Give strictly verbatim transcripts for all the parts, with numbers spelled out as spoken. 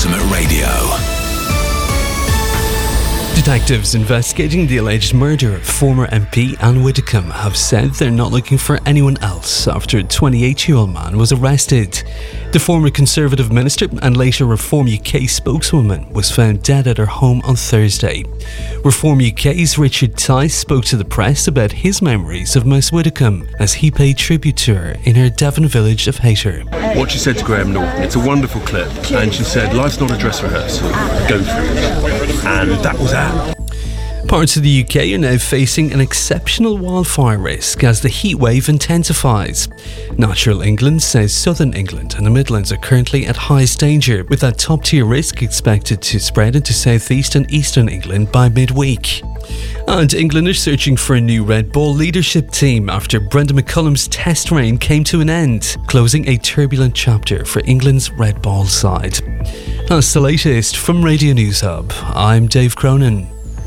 Ultimate Radio. Detectives investigating the alleged murder of former M P Anne Widdecombe have said they're not looking for anyone else after a twenty-eight-year-old man was arrested. The former Conservative minister and later Reform U K spokeswoman was found dead at her home on Thursday. Reform U K's Richard Tice spoke to the press about his memories of Miss Widdecombe as he paid tribute to her in her Devon village of Hayter. What she said to Graham Norton, it's a wonderful clip, and she said, life's not a dress rehearsal, go through it. And that was that. Parts of the U K are now facing an exceptional wildfire risk as the heatwave intensifies. Natural England says southern England and the Midlands are currently at highest danger, with that top-tier risk expected to spread into southeast and eastern England by midweek. And England are searching for a new Red Ball leadership team after Brendan McCullum's test reign came to an end, closing a turbulent chapter for England's Red Ball side. That's the latest from Radio News Hub. I'm Dave Cronin.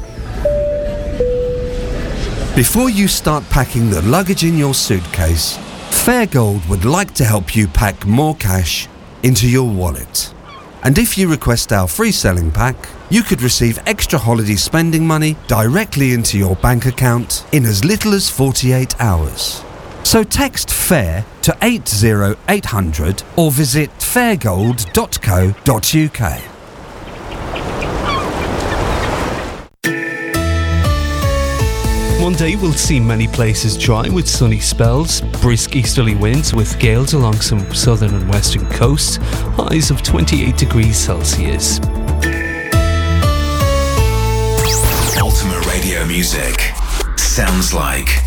Before you start packing the luggage in your suitcase, Fairgold would like to help you pack more cash into your wallet. And if you request our free selling pack, you could receive extra holiday spending money directly into your bank account in as little as forty-eight hours. So text FAIR to eight zero eight hundred or visit fairgold dot co dot uk. One day we'll see many places dry with sunny spells, brisk easterly winds with gales along some southern and western coasts, highs of twenty-eight degrees Celsius. Ultimate Radio music sounds like